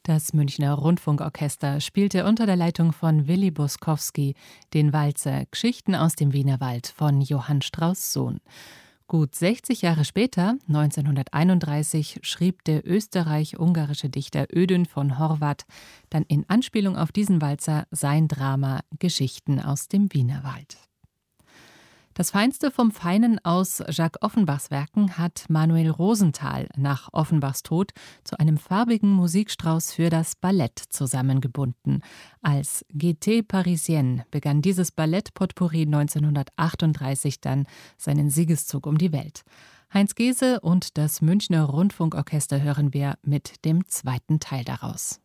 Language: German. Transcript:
Das Münchner Rundfunkorchester spielte unter der Leitung von Willi Buskowski den Walzer Geschichten aus dem Wienerwald von Johann Strauss Sohn. Gut 60 Jahre später, 1931, schrieb der österreich-ungarische Dichter Ödön von Horvath dann in Anspielung auf diesen Walzer sein Drama Geschichten aus dem Wienerwald. Das Feinste vom Feinen aus Jacques Offenbachs Werken hat Manuel Rosenthal nach Offenbachs Tod zu einem farbigen Musikstrauß für das Ballett zusammengebunden. Als Gaieté Parisienne begann dieses Ballett-Potpourri 1938 dann seinen Siegeszug um die Welt. Heinz Gese und das Münchner Rundfunkorchester hören wir mit dem zweiten Teil daraus.